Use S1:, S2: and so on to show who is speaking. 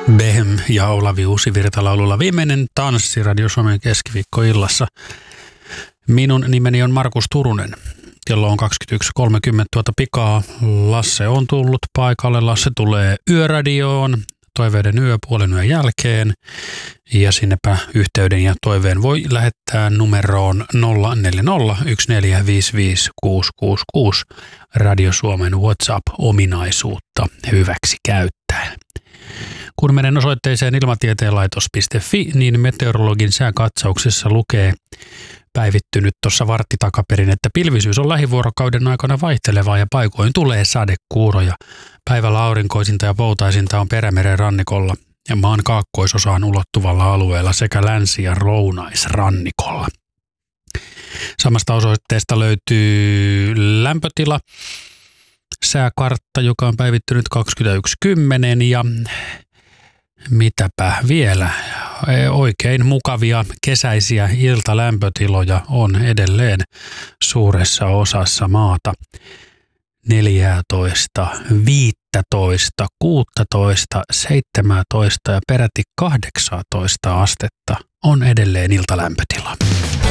S1: Behem ja Olavi Uusivirta-laululla viimeinen tanssi Radio Suomen keskiviikkoillassa. Minun nimeni on Markus Turunen. Kello on 21.30 pikaa. Lasse on tullut paikalle. Lasse tulee Yöradioon toiveiden puolen yön jälkeen. Ja sinnepä yhteyden ja toiveen voi lähettää numeroon 0401455666 Radio Suomen WhatsApp-ominaisuutta hyväksi käyttäen. Kun menen osoitteeseen ilmatieteenlaitos.fi, niin meteorologin sääkatsauksessa lukee päivittynyt tuossa vartti takaperin, että pilvisyys on lähivuorokauden aikana vaihtelevaa ja paikoin tulee sadekuuroja. Päivällä aurinkoisinta ja poutaisinta on Perämeren rannikolla ja maan kaakkoisosaan ulottuvalla alueella sekä länsi- ja lounaisrannikolla. Samasta osoitteesta löytyy lämpötila, sääkartta, joka on päivittynyt 21.10 ja mitäpä vielä, oikein mukavia kesäisiä iltalämpötiloja on edelleen suuressa osassa maata. 14, 15, 16, 17 ja peräti 18 astetta on edelleen iltalämpötila.